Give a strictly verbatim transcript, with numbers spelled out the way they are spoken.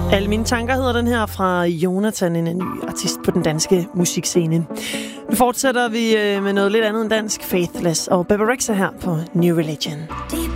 Alle mine tanker hedder den her fra Jonathan, en ny artist på den danske musikscene. Nu fortsætter vi med noget lidt andet end dansk, Faithless og Bebe Rexha her på New Religion.